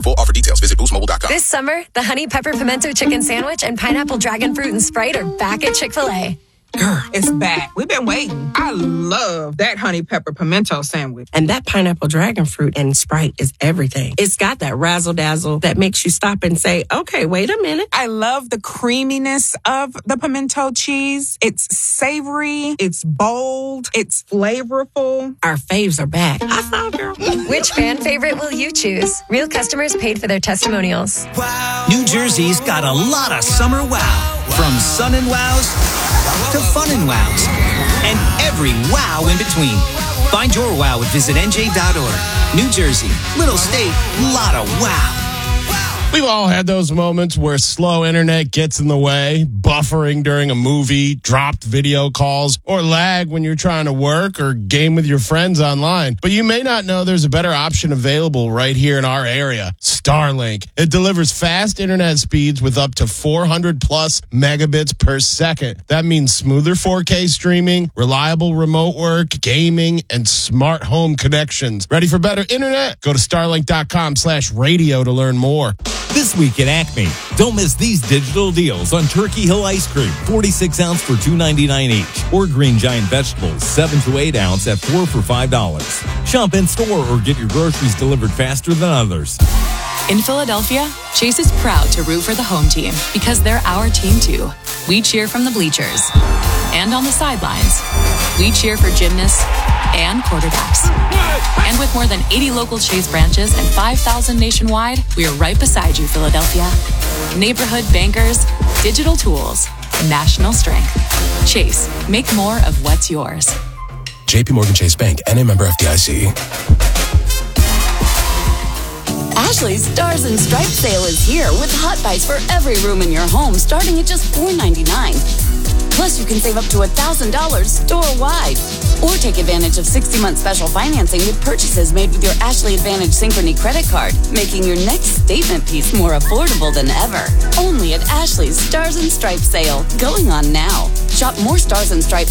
full offer details, visit boostmobile.com. This summer, the Honey Pepper Pimento Chicken Sandwich and Pineapple Dragon Fruit and Sprite are back at Chick-fil-A. Girl, it's back. We've been waiting. I love that honey pepper pimento sandwich. And that pineapple dragon fruit and Sprite is everything. It's got that razzle-dazzle that makes you stop and say, okay, wait a minute. I love the creaminess of the pimento cheese. It's savory. It's bold. It's flavorful. Our faves are back. I saw, girl. Which fan favorite will you choose? Real customers paid for their testimonials. Wow. New Jersey's got a lot of summer wow. From sun and wows to fun and wows, and every wow in between. Find your wow at visitnj.org. New Jersey, little state, lot of wow. We've all had those moments where slow internet gets in the way, buffering during a movie, dropped video calls, or lag when you're trying to work or game with your friends online. But you may not know there's a better option available right here in our area, Starlink. It delivers fast internet speeds with up to 400 plus megabits per second. That means smoother 4K streaming, reliable remote work, gaming, and smart home connections. Ready for better internet? Go to starlink.com/radio to learn more. This week at Acme, don't miss these digital deals on Turkey Hill ice cream, 46 ounce for $2.99 each, or Green Giant vegetables, 7 to 8 ounce at 4 for $5. Shop in store or get your groceries delivered faster than others. In Philadelphia, Chase is proud to root for the home team because they're our team too. We cheer from the bleachers and on the sidelines. We cheer for gymnasts and quarterbacks. And with more than 80 local Chase branches and 5,000 nationwide, we are right beside you, Philadelphia. Neighborhood bankers, digital tools, national strength. Chase, make more of what's yours. JP Morgan Chase Bank, N.A. member FDIC. Ashley's Stars and Stripes sale is here with hot buys for every room in your home starting at just $4.99. Plus, you can save up to $1,000 store-wide. Or take advantage of 60-month special financing with purchases made with your Ashley Advantage Synchrony credit card, making your next statement piece more affordable than ever. Only at Ashley's Stars and Stripes sale, going on now. Shop more Stars and Stripes